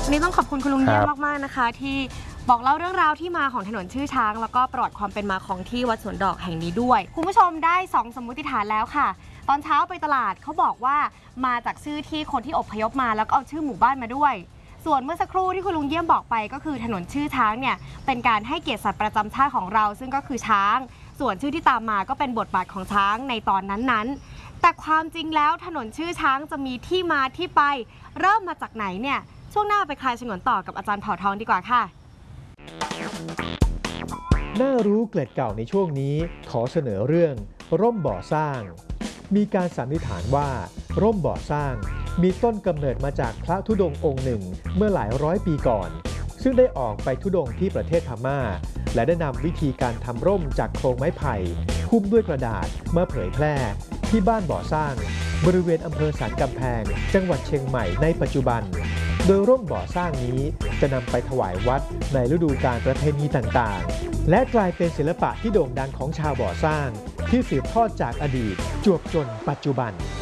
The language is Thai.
วันนี้ต้องขอบคุณคุณลุงเยี่ยมมากๆนะคะที่บอกเล่าเรื่องราวที่มาของถนนชื่อช้างแล้วก็ประวัติความเป็นมาของที่วัดสวนดอกแห่งนี้ด้วยคุณผู้ชมได้2สมมุติฐานแล้วค่ะตอนเช้าไปตลาดเขาบอกว่ามาจากชื่อที่คนที่อพยพมาแล้วก็เอาชื่อหมู่บ้านมาด้วยส่วนเมื่อสักครู่ที่คุณลุงเยี่ยมบอกไปก็คือถนนชื่อช้างเนี่ยเป็นการให้เกียรติสัตว์ประจำชาติของเราซึ่งก็คือช้างส่วนชื่อที่ตามมาก็เป็นบทบาทของช้างในตอนนั้นๆแต่ความจริงแล้วถนนชื่อช้างจะมีที่มาที่ไปเริ่มมาจากไหนเนี่ยช่วงหน้าไปคลายฉงนต่อกับอาจารย์เผ่าทองดีกว่าค่ะน่ารู้เกล็ดเก่าในช่วงนี้ขอเสนอเรื่องร่มบ่อสร้างมีการสันนิษฐานว่าร่มบ่อสร้างมีต้นกำเนิดมาจากพระธุดงค์องค์หนึ่งเมื่อหลายร้อยปีก่อนซึ่งได้ออกไปธุดงค์ที่ประเทศพม่าและได้นำวิธีการทำร่มจากโครงไม้ไผ่หุ้มด้วยกระดาษมาเผยแพร่ที่บ้านบ่อสร้างบริเวณอำเภอสันกำแพงจังหวัดเชียงใหม่ในปัจจุบันโดยร่มบ่อสร้างนี้จะนำไปถวายวัดในฤดูกาลประเพณีต่างๆและกลายเป็นศิลปะที่โด่งดังของชาวบ่อสร้างที่สืบทอดจากอดีตจวบจนปัจจุบัน